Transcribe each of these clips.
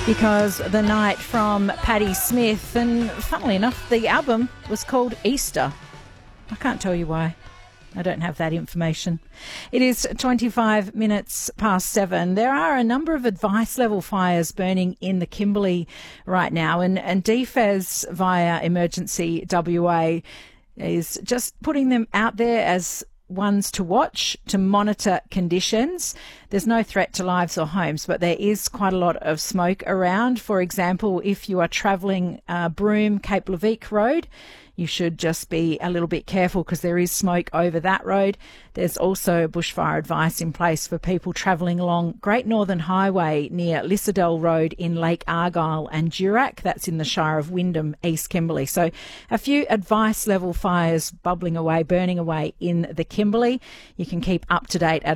Because the night from Patti Smith, and funnily enough, the album was called Easter. I can't tell you why. I don't have that information. It is 25 minutes past 7. There are a number of advice level fires burning in the Kimberley right now, and DFES via Emergency WA is just putting them out there as ones to watch, to monitor conditions. There's no threat to lives or homes, but there is quite a lot of smoke around. For example, if you are travelling Broome, Cape Leveque Road, you should just be a little bit careful because there is smoke over that road. There's also bushfire advice in place for people travelling along Great Northern Highway near Lissadell Road in Lake Argyle and Durack. That's in the Shire of Wyndham, East Kimberley. So a few advice level fires bubbling away, burning away in the Kimberley. You can keep up to date at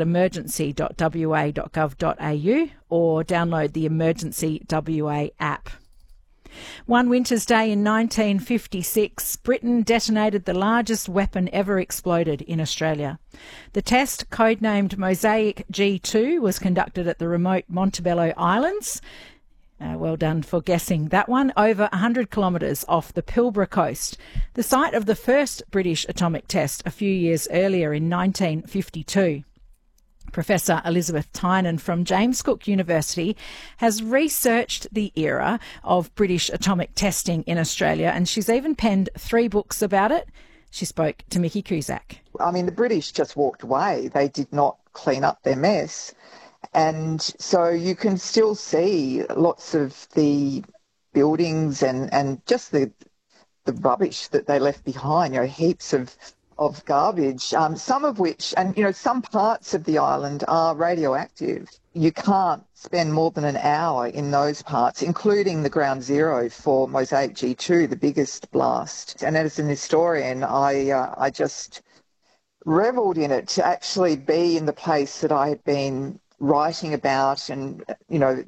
emergency.wa.gov.au or download the Emergency WA app. One winter's day in 1956, Britain detonated the largest weapon ever exploded in Australia. The test, codenamed Mosaic G2, was conducted at the remote Montebello Islands. Well done for guessing that one. Over 100 kilometres off the Pilbara coast, the site of the first British atomic test a few years earlier in 1952. Professor Elizabeth Tynan from James Cook University has researched the era of British atomic testing in Australia, and she's even penned 3 books about it. She spoke to Mickey Cusack. I mean, the British just walked away. They did not clean up their mess. And so you can still see lots of the buildings and just the rubbish that they left behind, heaps of garbage, some of which, and some parts of the island are radioactive. You can't spend more than an hour in those parts, including the ground zero for Mosaic G2, the biggest blast. And as an historian, I just revelled in it to actually be in the place that I had been writing about and,